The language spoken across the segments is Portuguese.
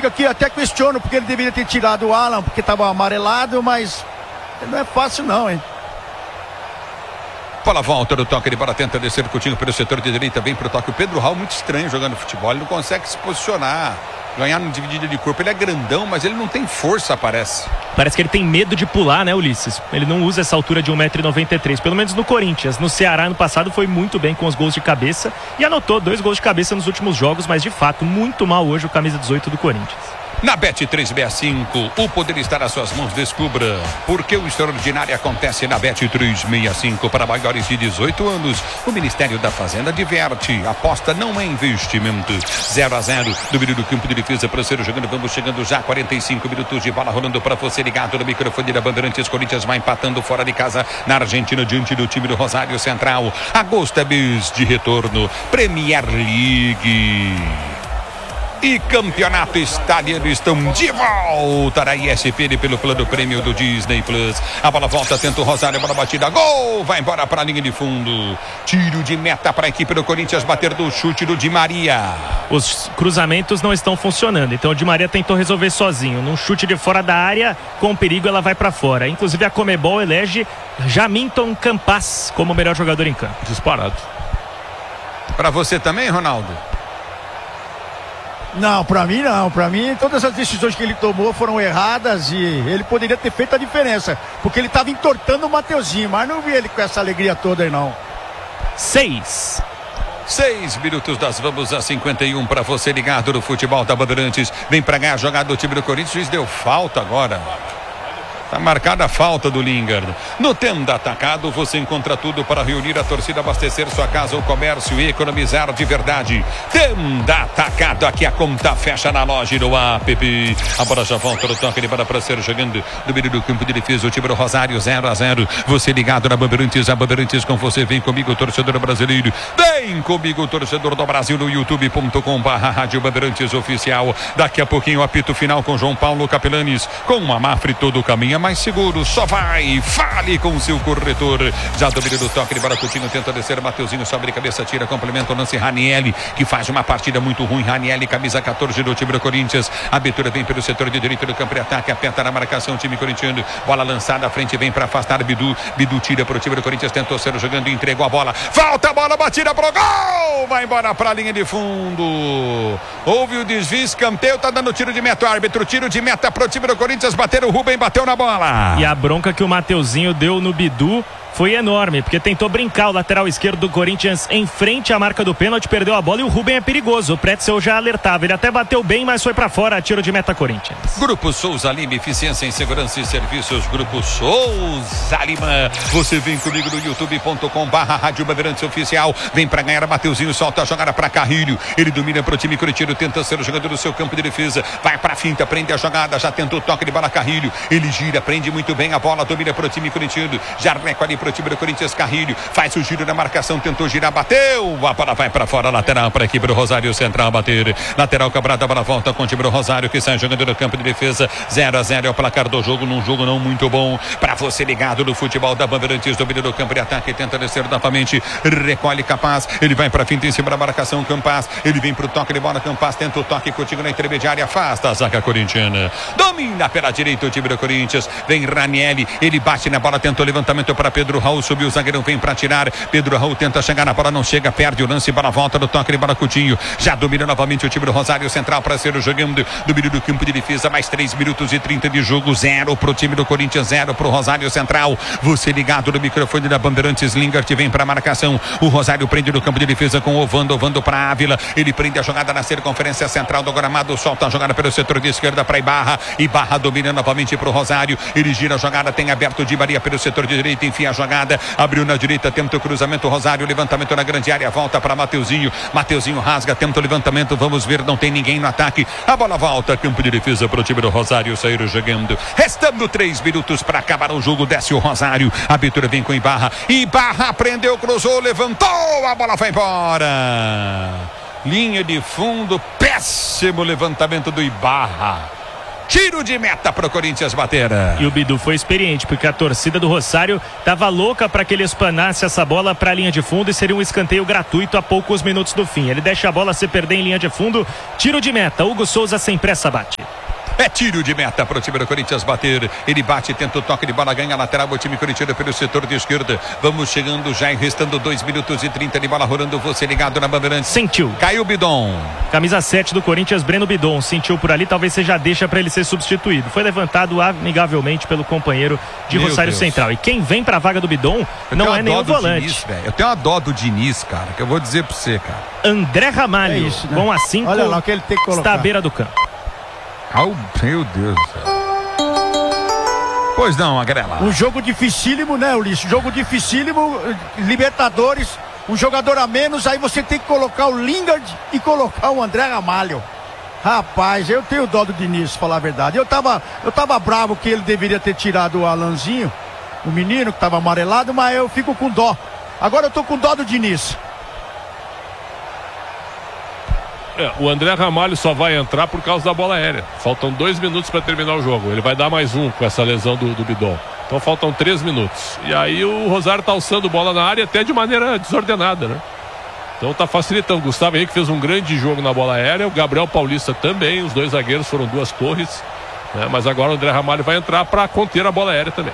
fica aqui, até questiono, porque ele deveria ter tirado o Alan, porque estava amarelado, mas não é fácil não, hein? Bola volta do toque, ele bola tenta descer o Coutinho pelo setor de direita, vem pro toque. O Pedro Raul muito estranho jogando futebol, ele não consegue se posicionar, ganhar no dividido de corpo. Ele é grandão, mas ele não tem força, parece. Parece que ele tem medo de pular, né, Ulisses? Ele não usa essa altura de 1,93 m, pelo menos no Corinthians. No Ceará, no passado, foi muito bem com os gols de cabeça e anotou 2 gols de cabeça nos últimos jogos, mas de fato, muito mal hoje o camisa 18 do Corinthians. Na Bet365, o poder está nas suas mãos. Descubra porque o extraordinário acontece na Bet365. Para maiores de 18 anos, o Ministério da Fazenda diverte. Aposta não é investimento. 0-0 do meio do campo de defesa para ser jogando. Vamos chegando já 45 minutos de bola rolando para você ligado no microfone da Bandeirantes. Corinthians vai empatando fora de casa na Argentina diante do time do Rosário Central. Agosto é mês de retorno. Premier League e Campeonato Italiano estão de volta na ESPN pelo plano prêmio do Disney Plus. A bola volta, tenta o Rosário, a bola batida, gol! Vai embora para a linha de fundo. Tiro de meta para a equipe do Corinthians bater do chute do Di Maria. Os cruzamentos não estão funcionando, então o Di Maria tentou resolver sozinho. Num chute de fora da área, com perigo ela vai para fora. Inclusive a Conmebol elege Jamilton Campas como o melhor jogador em campo. Disparado. Para você também, Ronaldo? Não, pra mim não. Pra mim, todas as decisões que ele tomou foram erradas e ele poderia ter feito a diferença, porque ele estava entortando o Mateuzinho, mas não vi ele com essa alegria toda aí, não. 6 minutos, nós vamos a 51 para você ligado no futebol da Bandeirantes. Vem pra ganhar a jogada do time do Corinthians, deu falta agora. Tá marcada a falta do Lingard. No Tenda Atacado você encontra tudo para reunir a torcida, abastecer sua casa ou comércio e economizar de verdade. Tenda Atacado, aqui a conta fecha na loja e no app. A bola já volta no toque de bola para ser jogando no meio do campo de defesa. O time do Rosário 0-0. Você ligado na Bandeirantes, a Bandeirantes com você. Vem comigo, torcedor brasileiro. Vem comigo, torcedor do Brasil, no youtube.com/Rádio Bandeirantes Oficial. Daqui a pouquinho o apito final com João Paulo Capelanes. Com uma Mafre todo o caminho mais seguro, só vai, fale com seu corretor. Já domínio do toque de bola, Coutinho tenta descer, Mateuzinho sobe de cabeça, tira, complementa o lance, Ranieri, que faz uma partida muito ruim. Ranieri, camisa 14 do time do Corinthians. A abertura vem pelo setor de direito do campo de ataque, aperta na marcação, time corintiano, bola lançada à frente, vem para afastar Bidu tira para o time do Corinthians, tentou ser jogando, entregou a bola, falta a bola, batida pro gol, vai embora para a linha de fundo. Houve o desvio, escanteio, tá dando tiro de meta, o árbitro, tiro de meta pro time do Corinthians, bateram, o Rubem bateu na bola. E a bronca que o Mateuzinho deu no Bidu foi enorme, porque tentou brincar o lateral esquerdo do Corinthians em frente à marca do pênalti, perdeu a bola e o Rubem é perigoso. O Pretzel já alertava, ele até bateu bem, mas foi pra fora, tiro de meta Corinthians. Grupo Souza Lima, eficiência em segurança e serviços. Grupo Souza Lima. Você vem comigo no youtube.com/Rádio Bandeirantes Oficial. Vem pra ganhar, Mateuzinho solta a jogada pra Carrilho. Ele domina pro time corintiano, tenta ser o jogador do seu campo de defesa. Vai pra finta, prende a jogada, já tentou o toque de bola, Carrilho. Ele gira, prende muito bem a bola, domina pro time corintiano. Já recolhe pro time do Corinthians, Carrilho faz o giro na marcação, tentou girar, bateu, a bola vai para fora, lateral para a equipe do Rosário Central bater, lateral cobrada, a bola volta com o time do Rosário que sai jogando no campo de defesa. 0-0 é o placar do jogo, num jogo não muito bom para você ligado no futebol da Bandeirantes, domínio do campo de ataque, tenta descer novamente, recolhe Capaz, ele vai para finta em cima da marcação, Campas, ele vem pro toque de bola, Campas tenta o toque contigo na intermediária, afasta a zaga corintiana, domina pela direita o time do Corinthians, vem Ranieri, ele bate na bola, tenta o levantamento para Pedro Raul, subiu o zagueirão, vem para tirar, Pedro Raul tenta chegar na bola, não chega, perde o lance, bola volta no toque de bola, Coutinho, já domina novamente o time do Rosário Central para ser o jogando, domínio do campo de defesa, mais 3 minutos e 30 de jogo, 0 pro time do Corinthians, 0 pro Rosário Central, você ligado no microfone da Bandeirantes, Lingard vem para marcação, o Rosário prende no campo de defesa com o Ovando para Ávila, ele prende a jogada na circunferência central do gramado, solta a jogada pelo setor de esquerda para Ibarra domina novamente pro Rosário, ele gira a jogada, tem aberto Di Maria pelo setor de direita, enfia a jogada, abriu na direita, tenta o cruzamento, Rosário, levantamento na grande área, volta para Mateuzinho rasga, tenta o levantamento, vamos ver, não tem ninguém no ataque, a bola volta, campo de defesa para o time do Rosário sair jogando, restando 3 minutos para acabar o jogo, desce o Rosário, a abertura vem com Ibarra prendeu, cruzou, levantou, a bola vai embora, linha de fundo, péssimo levantamento do Ibarra, Tiro de meta pro Corinthians bater. E o Bidu foi experiente, porque a torcida do Rosário tava louca para que ele espanasse essa bola para a linha de fundo e seria um escanteio gratuito a poucos minutos do fim. Ele deixa a bola se perder em linha de fundo. Tiro de meta. Hugo Souza sem pressa bate. É tiro de meta para o time do Corinthians bater. Ele bate, tenta o toque de bola, ganha lateral. O time corintiano pelo setor de esquerda. Vamos chegando já e restando 2 minutos e 30 de bola rolando. Você ligado na Bandeirantes. Sentiu. Caiu o Bidon. Camisa 7 do Corinthians, Breno Bidon. Sentiu por ali, talvez seja deixa para ele ser substituído. Foi levantado amigavelmente pelo companheiro de Rosário Central. E quem vem para a vaga do Bidon não é nenhum volante. Diniz, eu tenho uma dó do Diniz, cara, que eu vou dizer para você, cara. André Ramalho, é isso, né? com a 5, olha lá o que ele tem que colocar. Está à beira do campo. Oh, meu Deus do céu. Pois não, Agrela. Um jogo dificílimo, né, Ulisses? Jogo dificílimo, Libertadores, um jogador a menos, aí você tem que colocar o Lingard e colocar o André Ramalho. Rapaz, eu tenho dó do Diniz, falar a verdade. Eu tava bravo que ele deveria ter tirado o Alanzinho, o menino que tava amarelado, mas eu fico com dó. Agora eu tô com dó do Diniz. O André Ramalho só vai entrar por causa da bola aérea. Faltam 2 minutos para terminar o jogo. Ele vai dar mais um com essa lesão do Bidon. Então faltam 3 minutos. E aí o Rosário tá alçando bola na área até de maneira desordenada, né? Então tá facilitando. O Gustavo Henrique fez um grande jogo na bola aérea. O Gabriel Paulista também. Os 2 zagueiros foram 2 torres, né? Mas agora o André Ramalho vai entrar para conter a bola aérea também.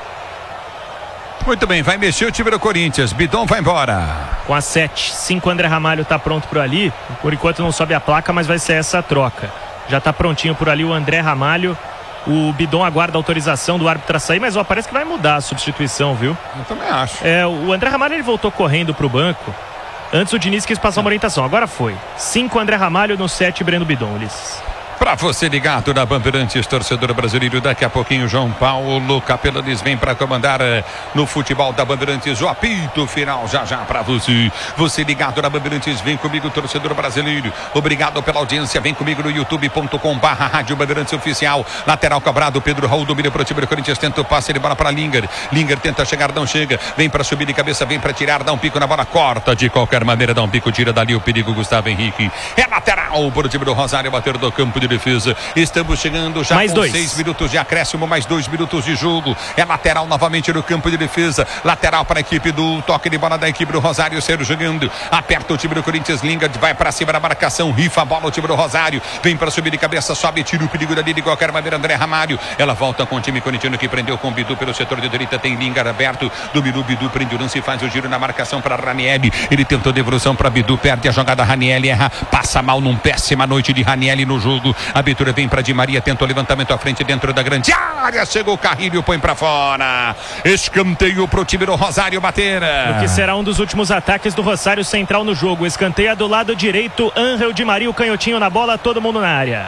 Muito bem, vai mexer o time do Corinthians. Bidon vai embora. Com a 7, 5 André Ramalho tá pronto por ali. Por enquanto não sobe a placa, mas vai ser essa a troca. Já tá prontinho por ali o André Ramalho. O Bidon aguarda a autorização do árbitro a sair, mas ó, parece que vai mudar a substituição, viu? Eu também acho. O André Ramalho ele voltou correndo pro banco. Antes o Diniz quis passar uma orientação, agora foi. 5 André Ramalho no 7 Breno Bidon, Ulisses. Pra você ligado na Bandeirantes, torcedor brasileiro, daqui a pouquinho João Paulo Capelanes vem para comandar no futebol da Bandeirantes o apito final já pra você. Você ligado na Bandeirantes, vem comigo, torcedor brasileiro. Obrigado pela audiência, vem comigo no youtube.com/Rádio Bandeirantes Oficial. Lateral cobrado, Pedro Raul domina pro time do Corinthians, tenta o passe, ele bola para Lingard. Lingard tenta chegar, não chega, vem para subir de cabeça, vem para tirar, dá um pico na bola, corta de qualquer maneira, dá um pico, tira dali o perigo, Gustavo Henrique. É lateral pro time do Rosário, bater do campo de defesa. Estamos chegando já mais com 6 minutos de acréscimo, mais 2 minutos de jogo. É lateral novamente no campo de defesa. Lateral para a equipe do toque de bola da equipe do Rosário. Sérgio jogando. Aperta o time do Corinthians. Lingard vai para cima da marcação. Rifa a bola o time do Rosário. Vem para subir de cabeça. Sobe, tira o perigo dali de qualquer maneira. André Ramalho. Ela volta com o time corintiano que prendeu com o Bidu pelo setor de direita. Tem Lingard aberto. Dominou Bidu. Prende o lance e faz o giro na marcação para Ranieri. Ele tentou devolução para Bidu. Perde a jogada. Ranieri erra. Passa mal num péssima noite de Ranieri no jogo. A abertura vem para Di Maria, tenta o levantamento à frente dentro da grande área, chegou o Carrilho, põe para fora, escanteio pro time do Rosário bater. O que será um dos últimos ataques do Rosário Central no jogo, escanteia do lado direito, Ángel Di Maria, o canhotinho na bola, todo mundo na área.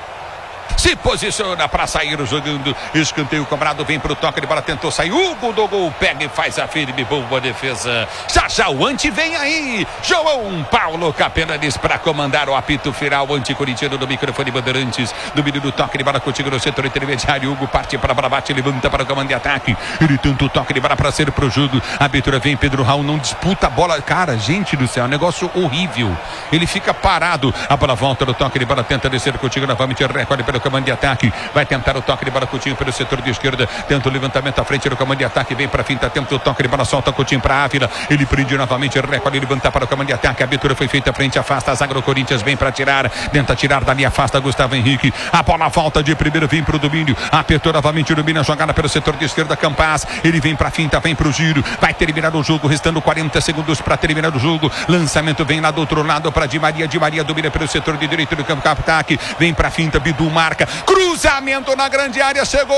Se posiciona para sair jogando, escanteio cobrado, vem pro toque de bola, tentou sair, Hugo do gol, pega e faz a firme, boa defesa. Já o Ante vem aí, João Paulo Capelanes para comandar o apito final, anticorintiano do microfone Bandeirantes, domínio do toque de bola contigo no setor intermediário, Hugo parte para bate, levanta para o comando de ataque, ele tenta o toque de bola para ser pro jogo, a abertura vem, Pedro Raul não disputa a bola, cara, gente do céu, negócio horrível, ele fica parado, a bola volta no toque de bola, tenta descer contigo novamente, recolhe pelo comando de ataque, vai tentar o toque de bola Coutinho pelo setor de esquerda, tenta o levantamento à frente do comando de ataque, vem para finta, tenta o toque de bola, solta Coutinho para Ávila, ele prende novamente, recolhe, levanta para o comando de ataque, a abertura foi feita à frente, afasta a zaga do Corinthians, vem para tirar, tenta tirar dali, afasta Gustavo Henrique, a bola volta de primeiro, vem para o domínio, apertou novamente o domínio, a jogada pelo setor de esquerda, Campas, ele vem para finta, vem para o giro, vai terminar o jogo, restando 40 segundos para terminar o jogo, lançamento vem lá do outro lado para Di Maria domina pelo setor de direito do campo, ataque, vem para finta, Bidu marca, cruzamento na grande área, chegou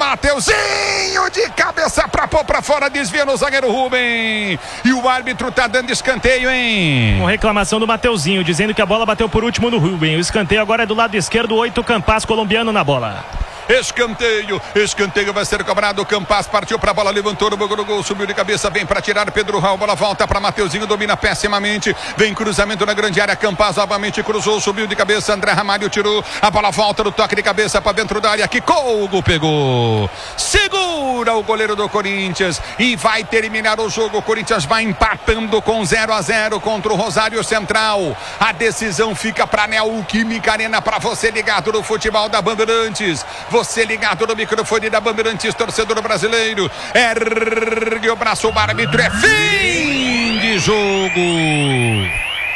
Mateuzinho de cabeça para pôr para fora, desvia no zagueiro Rubem, e o árbitro tá dando escanteio, hein? Com reclamação do Mateuzinho, dizendo que a bola bateu por último no Rubem, o escanteio agora é do lado esquerdo, 8 Campas, colombiano na bola. escanteio vai ser cobrado. Campas partiu pra bola, levantou no gol, subiu de cabeça, vem pra tirar Pedro Raul, bola volta pra Mateuzinho, domina pessimamente, vem cruzamento na grande área, Campas novamente cruzou, subiu de cabeça, André Ramalho tirou, a bola volta no toque de cabeça pra dentro da área, quicou, o gol pegou, segura o goleiro do Corinthians e vai terminar o jogo. O Corinthians vai empatando com 0-0 contra o Rosário Central. A decisão fica pra Neoquímica Arena, pra você ligado no futebol da Bandeirantes, você ligado no microfone da Bandeirantes, torcedor brasileiro, ergue o braço, o árbitro, é fim de jogo.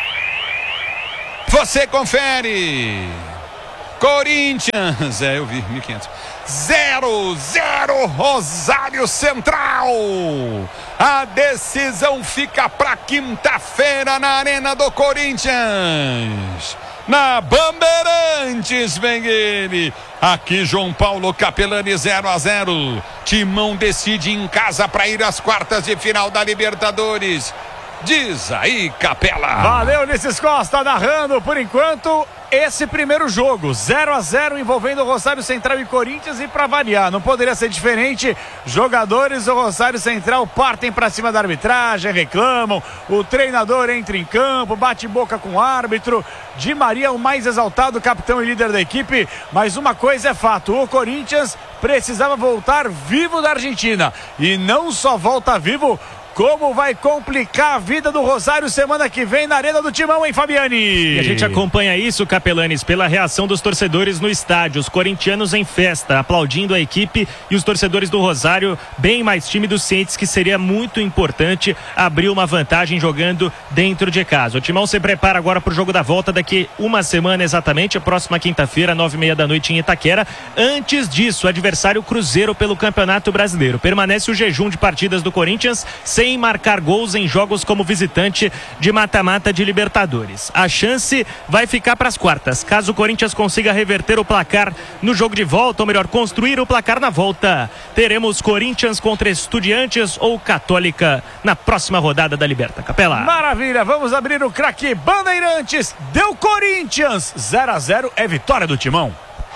Você confere. Corinthians, eu vi 1.500. 0-0 Rosário Central. A decisão fica para quinta-feira na Arena do Corinthians. Na Bandeirantes, vem ele. Aqui João Paulo Capelani, 0-0. Timão decide em casa para ir às quartas de final da Libertadores. Diz aí, Capela. Valeu, Ulisses Costa, narrando por enquanto esse primeiro jogo, 0-0 envolvendo o Rosário Central e Corinthians, e para variar, não poderia ser diferente, jogadores do Rosário Central partem para cima da arbitragem, reclamam, o treinador entra em campo, bate boca com o árbitro, Di Maria o mais exaltado, capitão e líder da equipe, mas uma coisa é fato, o Corinthians precisava voltar vivo da Argentina, e não só volta vivo, como vai complicar a vida do Rosário semana que vem na Arena do Timão, hein, Fabiani? E a gente acompanha isso, Capelanes, pela reação dos torcedores no estádio. Os corintianos em festa, aplaudindo a equipe, e os torcedores do Rosário bem mais tímidos, cientes que seria muito importante abrir uma vantagem jogando dentro de casa. O Timão se prepara agora para o jogo da volta daqui uma semana exatamente, a próxima quinta-feira, 9h30 da noite em Itaquera. Antes disso, adversário Cruzeiro pelo Campeonato Brasileiro. Permanece o jejum de partidas do Corinthians sem marcar gols em jogos como visitante de mata-mata de Libertadores. A chance vai ficar para as quartas, caso o Corinthians consiga reverter o placar no jogo de volta, ou melhor, construir o placar na volta. Teremos Corinthians contra Estudiantes ou Católica na próxima rodada da Liberta. Capela. Maravilha, vamos abrir o craque Bandeirantes. Deu Corinthians, 0-0 é vitória do Timão.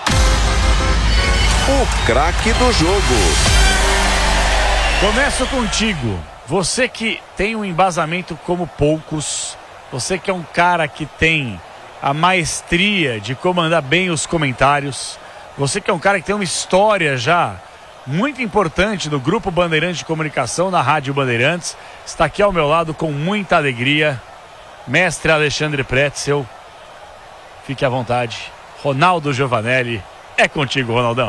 O craque do jogo. Começo contigo. Você que tem um embasamento como poucos, você que é um cara que tem a maestria de comandar bem os comentários, você que é um cara que tem uma história já muito importante no Grupo Bandeirantes de Comunicação, na Rádio Bandeirantes, está aqui ao meu lado com muita alegria, mestre Alexandre Pretzel. Fique à vontade. Ronaldo Giovanelli, é contigo, Ronaldão.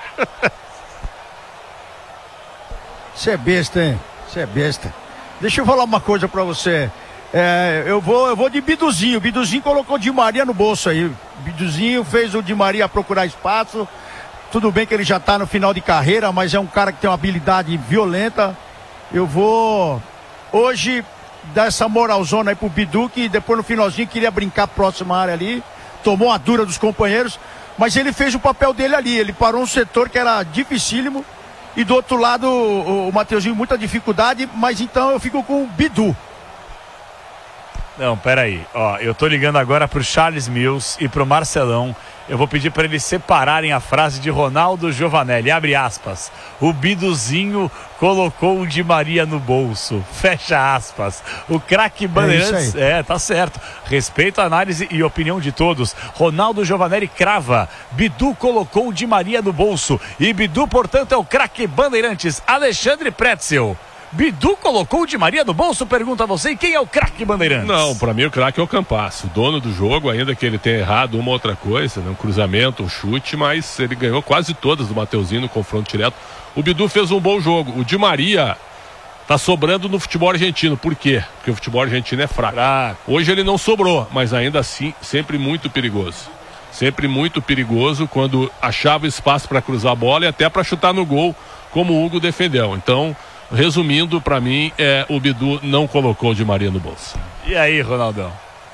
Você é besta, hein? Você é besta. Deixa eu falar uma coisa pra você. Eu vou de Biduzinho. O Biduzinho colocou o Di Maria no bolso aí. O Biduzinho fez o Di Maria procurar espaço. Tudo bem que ele já tá no final de carreira, mas é um cara que tem uma habilidade violenta. Eu vou hoje dar essa moralzona aí pro Bidu, que depois no finalzinho queria brincar próxima área ali. Tomou a dura dos companheiros, mas ele fez o papel dele ali. Ele parou um setor que era dificílimo. E do outro lado, o Mateuzinho, muita dificuldade, mas então eu fico com o Bidu. Não, peraí. Ó, eu tô ligando agora pro Charles Mills e pro Marcelão. Eu vou pedir para eles separarem a frase de Ronaldo Giovanelli. Abre aspas. O Biduzinho colocou o Di Maria no bolso. Fecha aspas. O craque Bandeirantes. Tá certo. Respeito a análise e opinião de todos. Ronaldo Giovanelli crava. Bidu colocou o Di Maria no bolso. E Bidu, portanto, é o craque Bandeirantes. Alexandre Pretzel. Bidu colocou o Di Maria no bolso? Pergunta a você. E quem é o craque Bandeirantes? Não, pra mim o craque é o Campas, o dono do jogo, ainda que ele tenha errado uma outra coisa, né? Um cruzamento, um chute, mas ele ganhou quase todas do Mateuzinho no confronto direto. O Bidu fez um bom jogo. O Di Maria tá sobrando no futebol argentino. Por quê? Porque o futebol argentino é fraco. Hoje ele não sobrou, mas ainda assim sempre muito perigoso. Sempre muito perigoso quando achava espaço para cruzar a bola e até para chutar no gol, como o Hugo defendeu. Então, resumindo, para mim, o Bidu não colocou o Di Maria no bolso. E aí, Ronaldão?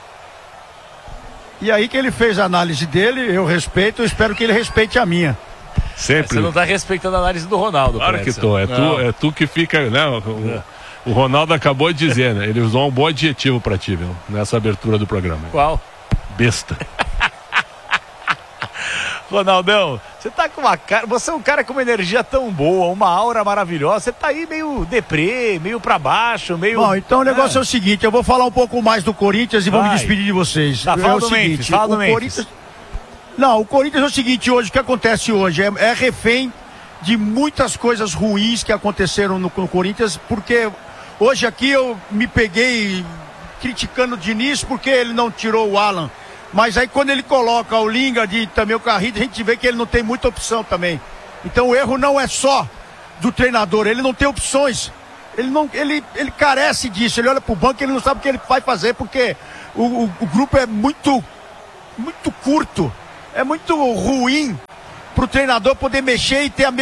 E aí que ele fez a análise dele, eu respeito, eu espero que ele respeite a minha. Sempre. Você não está respeitando a análise do Ronaldo. Claro que tô. É tu que fica, né? O Ronaldo acabou de dizer, né? Ele usou um bom adjetivo para ti, viu? Nessa abertura do programa. Qual? Besta. Ronaldão, Você tá com uma cara. Você é um cara com uma energia tão boa, uma aura maravilhosa. Você tá aí meio deprê, meio pra baixo, meio. Bom, então o negócio é o seguinte: eu vou falar um pouco mais do Corinthians e vou me despedir de vocês. Tá, fala do Memphis, fala do Memphis. Não, o Corinthians é o seguinte hoje, o que acontece hoje é refém de muitas coisas ruins que aconteceram no Corinthians, porque hoje aqui eu me peguei criticando o Diniz porque ele não tirou o Alan. Mas aí quando ele coloca o Lingard e também o Carrillo, a gente vê que ele não tem muita opção também. Então o erro não é só do treinador, ele não tem opções. Ele carece disso, ele olha pro banco e ele não sabe o que ele vai fazer, porque o grupo é muito curto, é muito ruim pro treinador poder mexer e ter o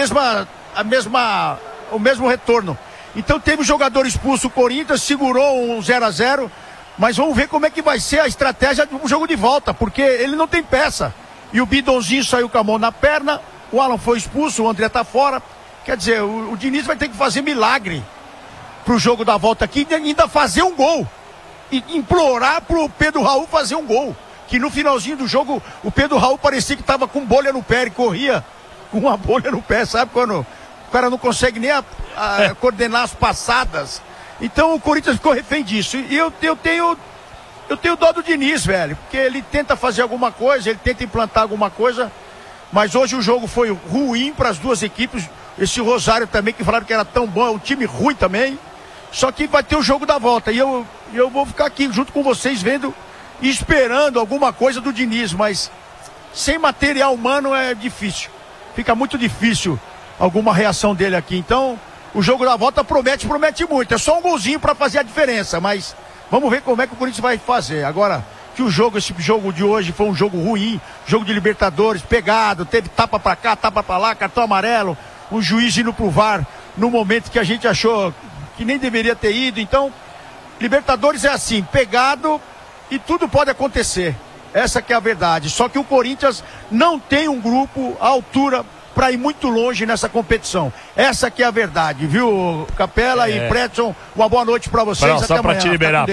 mesmo retorno. Então teve um jogador expulso, o Corinthians segurou um 0-0, mas vamos ver como é que vai ser a estratégia do jogo de volta, porque ele não tem peça. E o Bidonzinho saiu com a mão na perna, o Alan foi expulso, o André tá fora. Quer dizer, o Diniz vai ter que fazer milagre pro jogo da volta aqui e ainda fazer um gol. E implorar pro Pedro Raul fazer um gol. Que no finalzinho do jogo, o Pedro Raul parecia que tava com bolha no pé, ele corria com uma bolha no pé, sabe? Quando o cara não consegue nem coordenar as passadas. Então o Corinthians ficou refém disso. E eu tenho dó do Diniz, velho. Porque ele tenta fazer alguma coisa, ele tenta implantar alguma coisa. Mas hoje o jogo foi ruim para as duas equipes. Esse Rosário também, que falaram que era tão bom, é um time ruim também. Só que vai ter o jogo da volta. E eu vou ficar aqui junto com vocês vendo e esperando alguma coisa do Diniz. Mas sem material humano é difícil. Fica muito difícil alguma reação dele aqui. Então o jogo da volta promete muito. É só um golzinho para fazer a diferença, mas vamos ver como é que o Corinthians vai fazer. Agora, que esse jogo de hoje foi um jogo ruim, jogo de Libertadores, pegado, teve tapa para cá, tapa para lá, cartão amarelo, um juiz indo pro VAR no momento que a gente achou que nem deveria ter ido. Então, Libertadores é assim, pegado e tudo pode acontecer. Essa que é a verdade. Só que o Corinthians não tem um grupo à altura para ir muito longe nessa competição. Essa que é a verdade, viu, Capela e Pretson? Uma boa noite para vocês. Não, só para te liberar,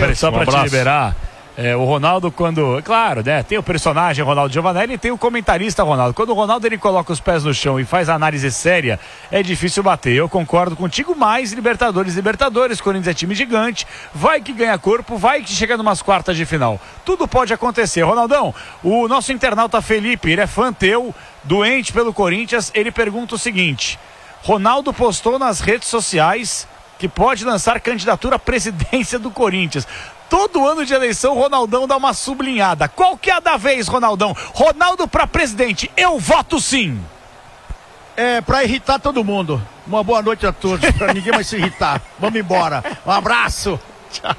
o Ronaldo, quando, claro, né, tem o personagem Ronaldo Giovanelli e tem o comentarista Ronaldo. Quando o Ronaldo ele coloca os pés no chão e faz a análise séria, é difícil bater. Eu concordo contigo, mas Libertadores, Corinthians é time gigante, vai que ganha corpo, vai que chega numas quartas de final. Tudo pode acontecer. Ronaldão, o nosso internauta Felipe, ele é fã teu, doente pelo Corinthians, ele pergunta o seguinte: Ronaldo postou nas redes sociais que pode lançar candidatura à presidência do Corinthians. Todo ano de eleição, o Ronaldão dá uma sublinhada. Qual que é a da vez, Ronaldão? Ronaldo pra presidente, eu voto sim. É, pra irritar todo mundo. Uma boa noite a todos, pra ninguém mais se irritar. Vamos embora. Um abraço. Tchau.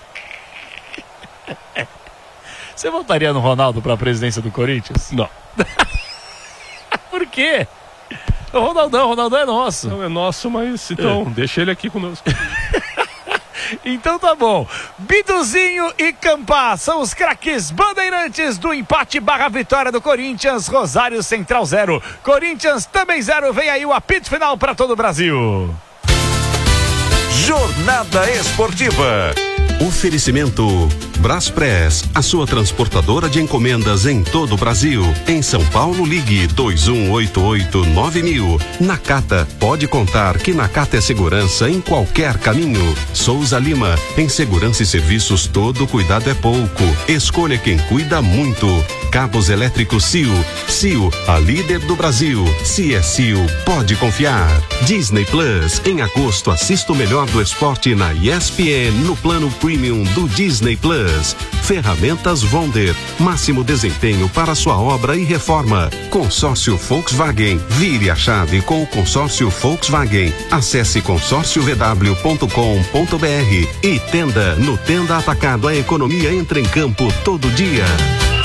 Você votaria no Ronaldo pra presidência do Corinthians? Não. Por quê? O Ronaldão é nosso. Não é nosso, mas então deixa ele aqui conosco. Então tá bom. Biduzinho e Campá são os craques bandeirantes do empate / vitória do Corinthians. Rosário Central 0, Corinthians também 0. Vem aí o apito final para todo o Brasil. Jornada Esportiva. Oferecimento Braspress, a sua transportadora de encomendas em todo o Brasil. Em São Paulo, ligue 2188-9000. Nakata, pode contar que Nakata é segurança em qualquer caminho. Souza Lima, em segurança e serviços todo cuidado é pouco. Escolha quem cuida muito. Cabos elétricos Sil, a líder do Brasil. Se é Sil, pode confiar. Disney Plus, em agosto assista o melhor do esporte na ESPN no plano Premium do Disney Plus. Ferramentas Wonder, máximo desempenho para sua obra e reforma. Consórcio Volkswagen, vire a chave com o consórcio Volkswagen. Acesse consórciovw.com.br e Tenda, no Tenda Atacado, a economia entra em campo todo dia.